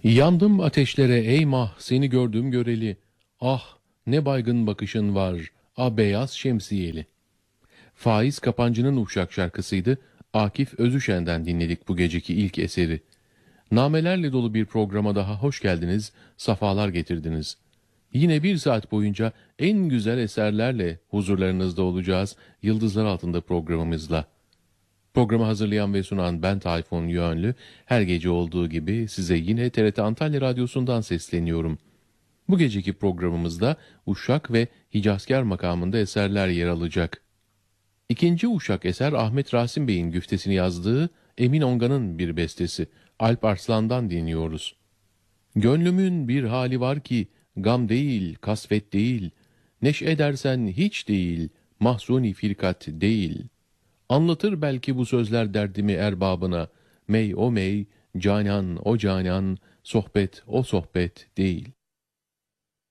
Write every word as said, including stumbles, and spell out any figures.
Yandım ateşlere ey mah seni gördüm göreli. Ah ne baygın bakışın var a beyaz şemsiyeli. Faiz Kapancı'nın Uşak şarkısıydı. Akif Özüşen'den dinledik bu geceki ilk eseri. Namelerle dolu bir programa daha hoş geldiniz, safalar getirdiniz. Yine bir saat boyunca en güzel eserlerle huzurlarınızda olacağız Yıldızlar Altında programımızla. Programı hazırlayan ve sunan ben Tayfun Yönlü, her gece olduğu gibi size yine T R T Antalya Radyosu'ndan sesleniyorum. Bu geceki programımızda Uşak ve Hicazkar makamında eserler yer alacak. İkinci Uşak eser Ahmet Rasim Bey'in güftesini yazdığı Emin Ongan'ın bir bestesi. Alp Arslan'dan dinliyoruz. Gönlümün bir hali var ki gam değil, kasvet değil, neş edersen hiç değil, mahzuni firkat değil. Anlatır belki bu sözler derdimi erbabına, mey o mey, canan o canan, sohbet o sohbet değil.